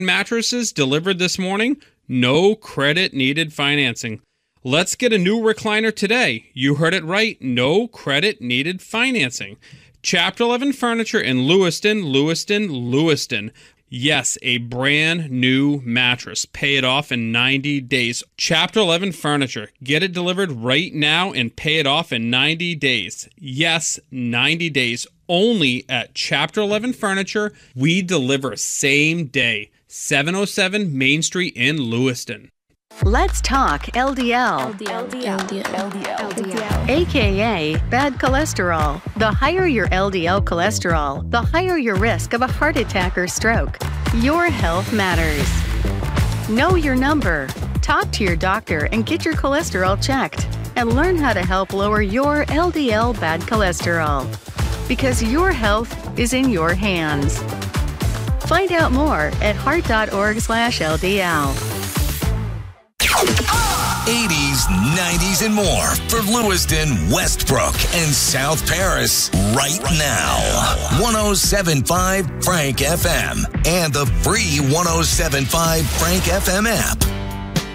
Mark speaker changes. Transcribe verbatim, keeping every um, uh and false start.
Speaker 1: mattresses delivered this morning. No credit needed financing. Let's get a new recliner today. You heard it right. No credit needed financing. Chapter eleven Furniture in Lewiston, Lewiston, Lewiston. Yes, a brand new mattress. Pay it off in ninety days. Chapter eleven Furniture. Get it delivered right now and pay it off in ninety days. Yes, ninety days. Only at Chapter eleven Furniture. We deliver same day. seven oh seven Main Street in Lewiston.
Speaker 2: Let's talk L D L.
Speaker 3: L D L. L D L. L D L. L D L.
Speaker 2: A K A bad cholesterol. The higher your L D L cholesterol, the higher your risk of a heart attack or stroke. Your health matters. Know your number. Talk to your doctor and get your cholesterol checked. And learn how to help lower your L D L bad cholesterol. Because your health is in your hands. Find out more at heart.org slash LDL.
Speaker 4: eighties, nineties, and more for Lewiston, Westbrook, and South Paris right now. one oh seven point five Frank F M and the free one oh seven point five Frank F M app.